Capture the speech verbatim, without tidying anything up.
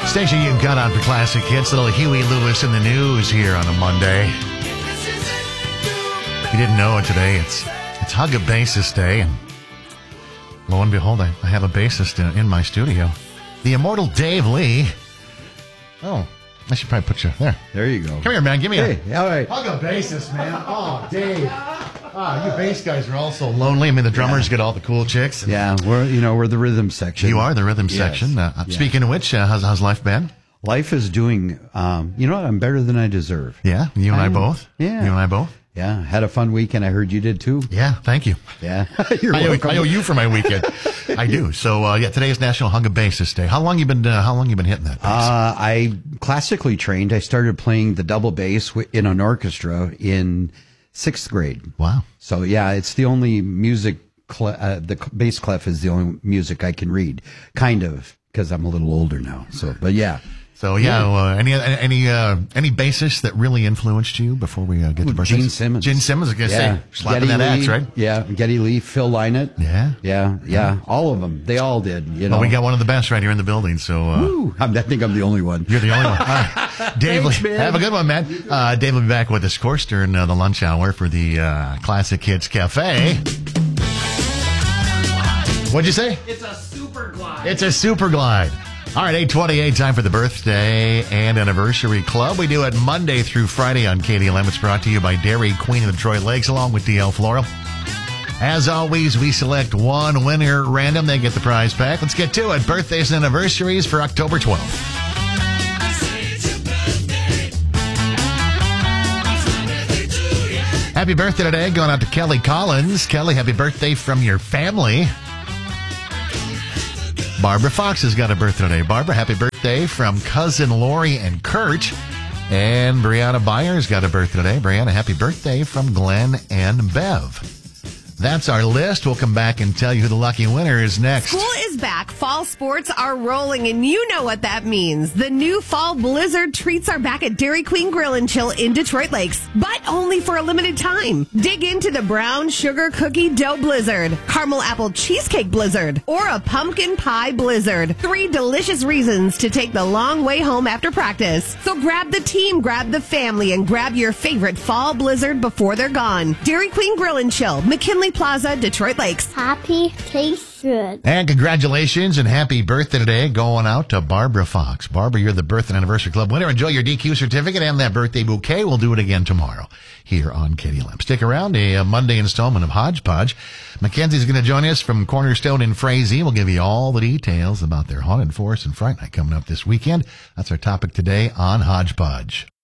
Station you've got on for Classic Hits. Little Huey Lewis in the news here on a Monday. If you didn't know it today, it's it's Hug a Bassist Day. And lo and behold, I, I have a bassist in, in my studio. The immortal Dave Lee. Oh, I should probably put you there. There you go. Come here, man. Give me a Hey, all right. Hug a Bassist, man. Oh, Dave. Ah, you bass guys are all so lonely. I mean, the drummers get all the cool chicks. Yeah, we're you know we're the rhythm section. You are the rhythm Yes. section. Uh, Yeah. Speaking of which, uh, how's, how's life been? Life is doing. Um, you know what? I'm better than I deserve. Yeah, you and I, I'm- both. yeah. You and I both. Yeah, had a fun weekend. I heard you did too. Yeah, thank you. Yeah, you're I owe, welcome. I owe you for my weekend. I do. So uh, yeah, today is National Hug a Bassist Day. How long you been? Uh, how long you been hitting that bass? Uh, I classically trained. I started playing the double bass wi- in an orchestra in sixth grade. Wow. So yeah, it's the only music. Cle- uh, the c- bass clef is the only music I can read, kind of, because I'm a little older now. So, but yeah. So yeah, Uh, any any uh, any bassists that really influenced you before we uh, get to birthdays? Gene Simmons. Gene Simmons. I was gonna Yeah. say slapping that Lee, axe, right? Yeah, Geddy Lee, Phil Lynott. Yeah. Yeah, yeah, all of them. They all did, you know. Well, we got one of the best right here in the building. So uh, Woo, I'm, I think I'm the only one. you're the only one. All right. Dave, Thanks, Lee, man. have a good one, man. Uh, Dave will be back with us, of course, during uh, the lunch hour for the uh, Classic Hits Cafe. What'd you say? It's a super glide. It's a super glide. All right, eight twenty-eight, time for the birthday and anniversary club. We do it Monday through Friday on K D L M. It's brought to you by Dairy Queen of Detroit Lakes, along with D L Floral. As always, we select one winner random. They get the prize pack. Let's get to it. Birthdays and anniversaries for October twelfth. Happy birthday today going out to Kelly Collins. Kelly, happy birthday from your family. Barbara Fox has got a birthday today. Barbara, happy birthday from cousin Lori and Kurt. And Brianna Byers got a birthday today. Brianna, happy birthday from Glenn and Bev. That's our list. We'll come back and tell you who the lucky winner is next. School is back. Fall sports are rolling, and you know what that means. The new fall blizzard treats are back at Dairy Queen Grill and Chill in Detroit Lakes, but only for a limited time. Dig into the brown sugar cookie dough blizzard, caramel apple cheesecake blizzard, or a pumpkin pie blizzard. Three delicious reasons to take the long way home after practice. So grab the team, grab the family, and grab your favorite fall blizzard before they're gone. Dairy Queen Grill and Chill, McKinley Plaza, Detroit Lakes. Happy, tastes good. And congratulations and happy birthday today going out to Barbara Fox. Barbara, you're the birth and anniversary club winner. Enjoy your D Q certificate and that birthday bouquet. We'll do it again tomorrow here on K D L M. Stick around, a, a Monday installment of Hodgepodge. Mackenzie's going to join us from Cornerstone in Frazee. We'll give you all the details about their Haunted Forest and Fright Night coming up this weekend. That's our topic today on Hodgepodge.